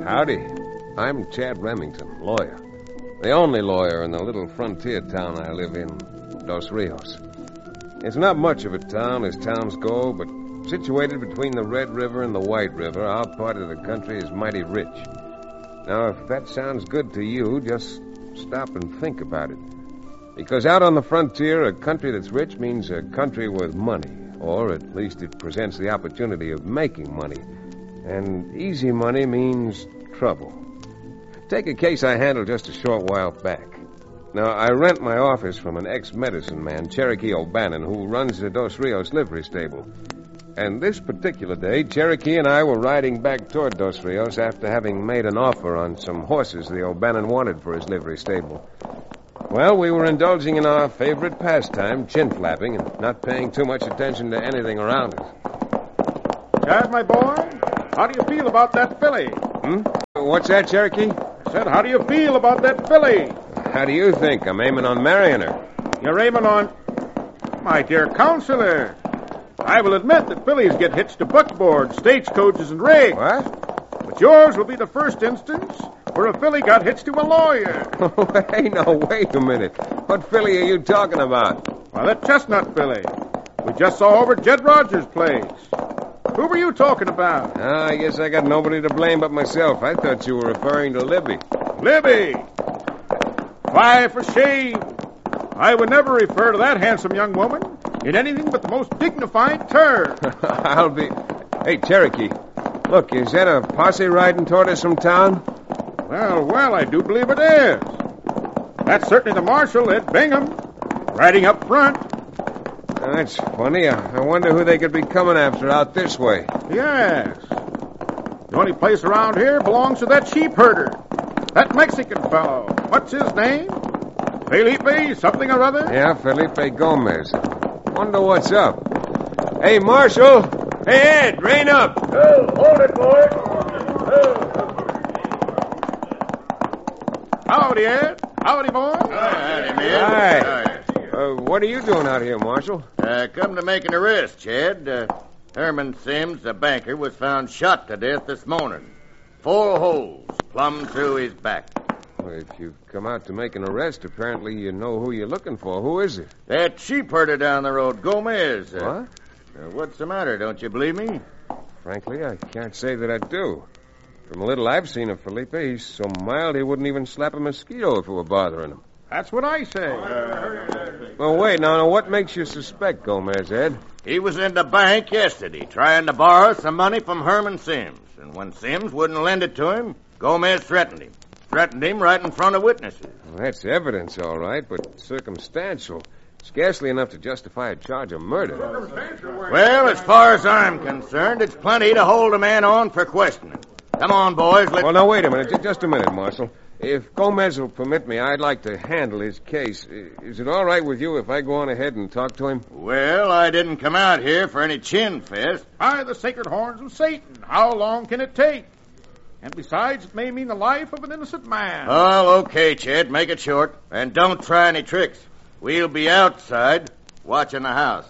Howdy. I'm Chad Remington, lawyer. The only lawyer in the little frontier town I live in, Dos Rios. It's not much of a town as towns go, but situated between the Red River and the White River, our part of the country is mighty rich. Now, if that sounds good to you, just stop and think about it. Because out on the frontier, a country that's rich means a country with money, or at least it presents the opportunity of making money. And easy money means trouble. Take a case I handled just a short while back. Now, I rent my office from an ex-medicine man, Cherokee O'Bannon, who runs the Dos Rios livery stable. And this particular day, Cherokee and I were riding back toward Dos Rios after having made an offer on some horses the O'Bannon wanted for his livery stable. Well, we were indulging in our favorite pastime, chin-flapping, and not paying too much attention to anything around us. Chad, my boy, how do you feel about that filly? What's that, Cherokee? I said, how do you feel about that filly? How do you think? I'm aiming on marrying her. You're aiming on... My dear counselor, I will admit that fillies get hitched to buckboards, stagecoaches, and rigs. What? But yours will be the first instance where a filly got hitched to a lawyer. Hey, no, wait a minute. What filly are you talking about? Well, that chestnut filly we just saw over at Jed Rogers' place. Who were you talking about? I guess I got nobody to blame but myself. I thought you were referring to Libby. Libby! Why, for shame. I would never refer to that handsome young woman in anything but the most dignified terms. I'll be... Hey, Cherokee, look, is that a posse riding toward us from town? Well, I do believe it is. That's certainly the marshal, Ed Bingham, riding up front. That's funny. I wonder who they could be coming after out this way. Yes. The only place around here belongs to that sheep herder. That Mexican fellow. What's his name? Felipe something or other? Yeah, Felipe Gomez. Wonder what's up. Hey, Marshal. Hey, Ed, rein up. Oh, hold it, boy. Oh. Howdy, Ed. Howdy, boy. Howdy, man. Hi. What are you doing out here, Marshal? Come to make an arrest, Chad. Herman Sims, the banker, was found shot to death this morning. 4 holes plumb through his back. Well, if you've come out to make an arrest, apparently you know who you're looking for. Who is it? That sheep herder down the road, Gomez. What? What's the matter? Don't you believe me? Frankly, I can't say that I do. From a little I've seen of Felipe, he's so mild he wouldn't even slap a mosquito if it were bothering him. That's what I say. Well, wait, now, what makes you suspect Gomez, Ed? He was in the bank yesterday trying to borrow some money from Herman Sims. And when Sims wouldn't lend it to him, Gomez threatened him. Threatened him right in front of witnesses. Well, that's evidence, all right, but circumstantial. Scarcely enough to justify a charge of murder. Well, as far as I'm concerned, it's plenty to hold a man on for questioning. Come on, boys. Well, now, wait a minute. Just a minute, Marshal. If Gomez will permit me, I'd like to handle his case. Is it all right with you if I go on ahead and talk to him? Well, I didn't come out here for any chin fest. By the sacred horns of Satan, how long can it take? And besides, it may mean the life of an innocent man. Oh, okay, Chet. Make it short. And don't try any tricks. We'll be outside watching the house.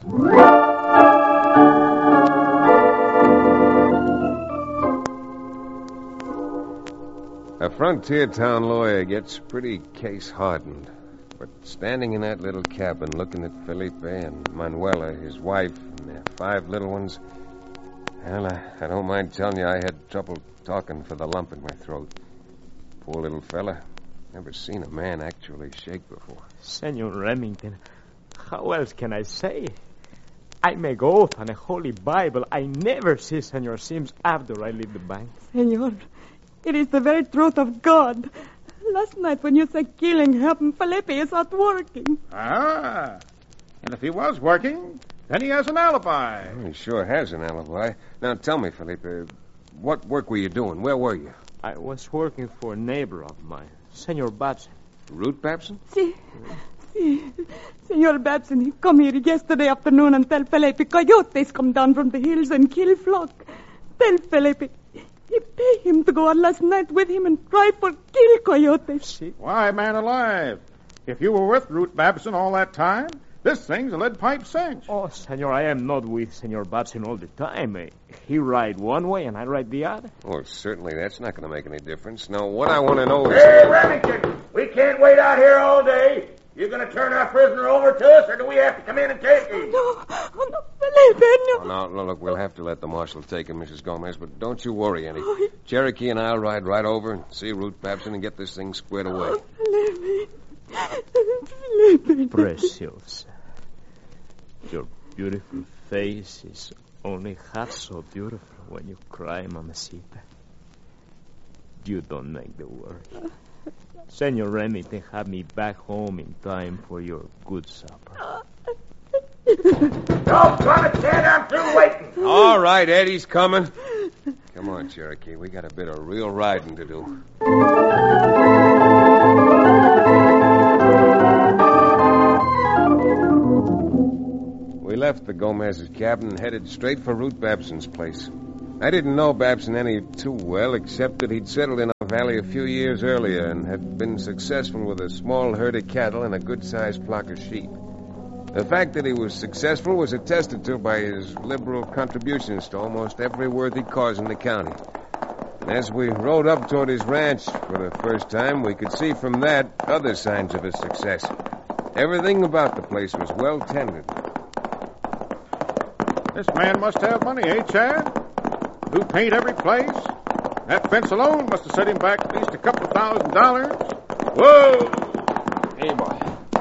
A frontier town lawyer gets pretty case-hardened. But standing in that little cabin looking at Felipe and Manuela, his wife, and their 5 little ones, well, I don't mind telling you I had trouble talking for the lump in my throat. Poor little fella. Never seen a man actually shake before. Senor Remington, how else can I say? I make oath on a holy Bible I never see Senor Sims after I leave the bank. Senor, it is the very truth of God. Last night when you said killing happened, Felipe is not working. Ah, and if he was working, then he has an alibi. Well, he sure has an alibi. Now, tell me, Felipe, what work were you doing? Where were you? I was working for a neighbor of mine, Senor Babson. Root Babson? Si. Senor Babson, he come here yesterday afternoon and tell Felipe coyotes come down from the hills and kill flock. Tell Felipe he pay him to go out last night with him and try for kill coyotes. Why, man alive, if you were with Root Babson all that time, This thing's a lead pipe cinch. Oh, senor, I am not with Senor Babson all the time. He ride one way and I ride the other. Well, certainly that's not going to make any difference. Now, what I want to know is... Hey, Remington, we can't wait out here all day. You going to turn our prisoner over to us, or do we have to come in and take him? No, Felipe, no. Oh, no, look, we'll have to let the marshal take him, Mrs. Gomez, but don't you worry any. Cherokee and I'll ride right over and see Ruth Babson and get this thing squared away. Felipe. Preciosa. Your beautiful face is only half so beautiful when you cry, mamacita. You don't make the worry. Senor Remington had me back home in time for your good supper. Doggone it, Ted, I'm through waiting. All right, Eddie's coming. Come on, Cherokee. We got a bit of real riding to do. We left the Gomez's cabin and headed straight for Ruth Babson's place. I didn't know Babson any too well, except that he'd settled in our valley a few years earlier and had been successful with a small herd of cattle and a good-sized flock of sheep. The fact that he was successful was attested to by his liberal contributions to almost every worthy cause in the county. And as we rode up toward his ranch for the first time, we could see from that other signs of his success. Everything about the place was well tended. This man must have money, eh, Chad? Who paint every place? That fence alone must have set him back at least a couple $1,000. Whoa! Hey, boy.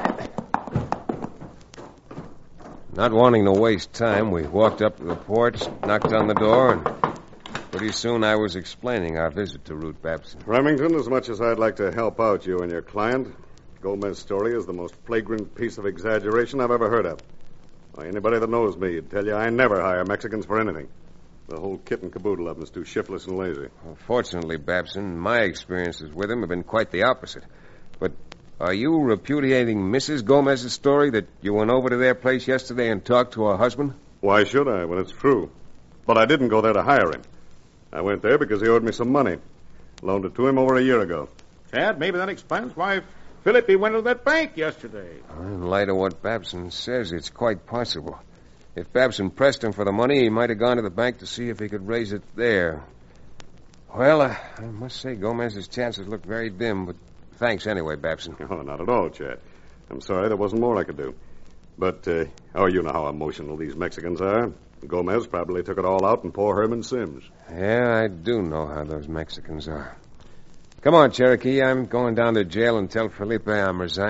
Not wanting to waste time, we walked up to the porch, knocked on the door, and pretty soon I was explaining our visit to Ruth Babson. Remington, as much as I'd like to help out you and your client, Gomez's story is the most flagrant piece of exaggeration I've ever heard of. Why, anybody that knows me would tell you I never hire Mexicans for anything. The whole kit and caboodle of them is too shiftless and lazy. Well, fortunately, Babson, my experiences with him have been quite the opposite. But are you repudiating Mrs. Gomez's story that you went over to their place yesterday and talked to her husband? Why should I, when it's true? But I didn't go there to hire him. I went there because he owed me some money. Loaned it to him over a year ago. Chad, maybe that explains why Phillippe went to that bank yesterday. In light of what Babson says, it's quite possible. If Babson pressed him for the money, he might have gone to the bank to see if he could raise it there. Well, I must say Gomez's chances look very dim, but thanks anyway, Babson. Oh, not at all, Chad. I'm sorry there wasn't more I could do. But, you know how emotional these Mexicans are. Gomez probably took it all out in poor Herman Sims. Yeah, I do know how those Mexicans are. Come on, Cherokee. I'm going down to jail and tell Felipe I'm resigning.